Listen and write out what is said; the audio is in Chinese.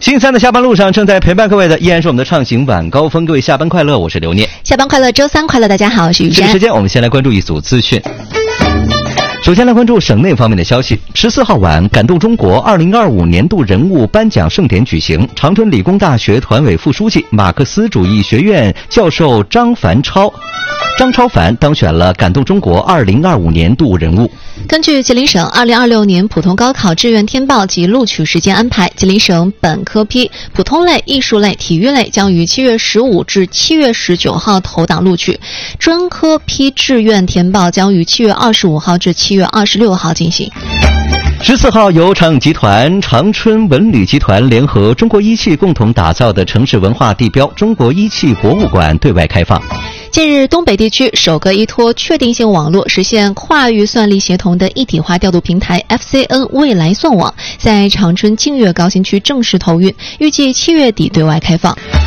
星期三的下班路上，正在陪伴各位的依然是我们的畅行晚高峰。各位下班快乐，我是刘念。 下班快乐，周三快乐，大家好，我是雨山。 这个时间我们先来关注一组资讯。首先来关注省内方面的消息。14号晚，感动中国2025年度人物颁奖盛典举行，长春理工大学团委副书记、马克思主义学院教授张超凡当选了感动中国2025年度人物。 根据吉林省2026年普通高考志愿填报及录取时间安排，吉林省本科批普通类、艺术类、体育类将于7月15至7月19号投档录取，专科批志愿填报将于7月25号至7月26号进行。 14号，由长影集团、长春文旅集团联合中国一汽共同打造的城市文化地标中国一汽博物馆对外开放。 近日，东北地区首个依托确定性网络实现跨域算力协同的一体化调度平台 FCN 未来算网在长春净月高新区正式投运，预计7月底对外开放。